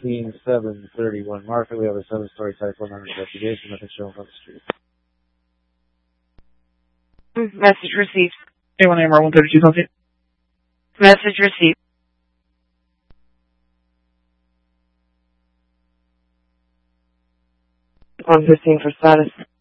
15731 Market. We have a 7-story Type 100 investigation. Nothing showing on the street. Message received. A1AMR 132 Celsius. Message received. 115 for status.